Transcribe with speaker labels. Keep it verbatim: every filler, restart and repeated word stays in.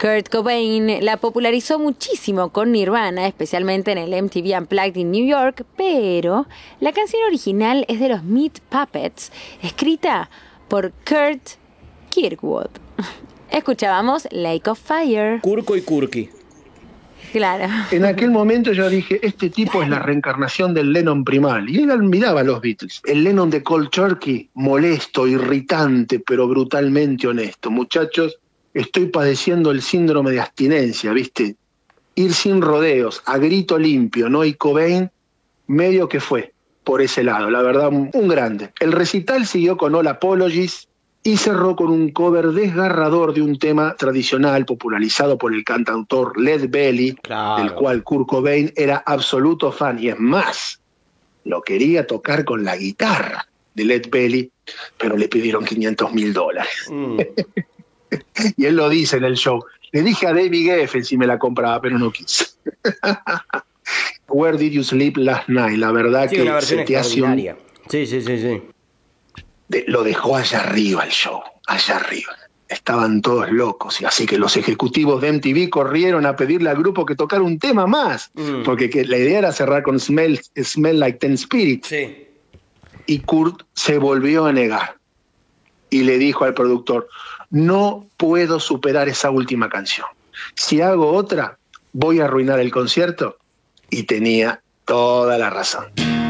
Speaker 1: Kurt Cobain la popularizó muchísimo con Nirvana, especialmente en el M T V Unplugged en New York, pero la canción original es de los Meat Puppets, escrita por Kurt Kirkwood. Escuchábamos Lake of Fire.
Speaker 2: Kurko y Kurki.
Speaker 1: Claro.
Speaker 3: En aquel momento yo dije, este tipo es la reencarnación del Lennon primal. Y él admiraba a los Beatles. El Lennon de Cold Turkey, molesto, irritante, pero brutalmente honesto. Muchachos, estoy padeciendo el síndrome de abstinencia, ¿viste? Ir sin rodeos, a grito limpio, ¿no? Y Cobain, medio que fue por ese lado, la verdad, un grande. El recital siguió con All Apologies y cerró con un cover desgarrador de un tema tradicional popularizado por el cantautor Led Belly,
Speaker 2: Claro.
Speaker 3: del cual Kurt Cobain era absoluto fan, y es más, lo quería tocar con la guitarra de Led Belly, pero le pidieron quinientos mil dólares.
Speaker 2: Mm.
Speaker 3: Y él lo dice en el show. Le dije a David Geffen si me la compraba, pero no quiso. Where Did You Sleep Last Night? La verdad
Speaker 2: Sí,
Speaker 3: que
Speaker 2: una versión
Speaker 3: se te hace un...
Speaker 2: extraordinaria. Sí, sí, sí, sí.
Speaker 3: de- lo dejó allá arriba el show, allá arriba. Estaban todos locos, y así que los ejecutivos de M T V corrieron a pedirle al grupo que tocara un tema más,
Speaker 2: Mm.
Speaker 3: porque que la idea era cerrar con Smell, Smell Like Teen Spirit.
Speaker 2: Sí.
Speaker 3: Y Kurt se volvió a negar y le dijo al productor, no puedo superar esa última canción. Si hago otra, voy a arruinar el concierto. Y tenía toda la razón.